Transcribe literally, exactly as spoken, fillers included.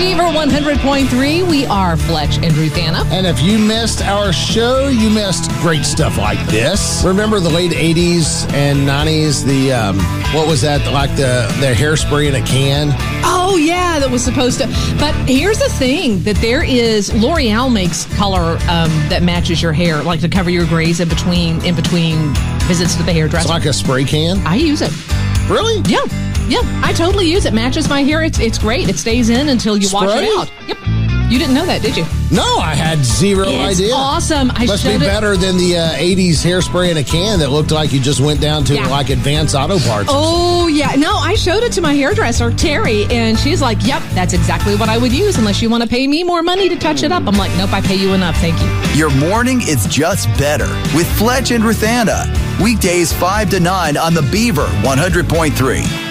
Beaver one hundred point three, we are Fletch and Ruthanna. And if you missed our show, you missed great stuff like this. Remember the late eighties and nineties, the, um, what was that, like the, the hairspray in a can? Oh, yeah, that was supposed to. But here's the thing, that there is, L'Oreal makes color um, that matches your hair, like to cover your grays in between in between visits to the hairdresser. It's like a spray can? I use it. Really? Yeah. Yeah, I totally use it. Matches my hair. It's it's great. It stays in until you Spray? wash it out. Yep. You didn't know that, did you? No, I had zero It's idea. awesome. I Must be showed it- better than the uh, eighties hairspray in a can that looked like you just went down to Yeah. like Advanced Auto Parts. Oh, yeah. No, I showed it to my hairdresser, Terry, and she's like, yep, that's exactly what I would use unless you want to pay me more money to touch it up. I'm like, nope, I pay you enough. Thank you. Your morning is just better with Fletch and Ruthanna. Weekdays five to nine on the Beaver one hundred point three.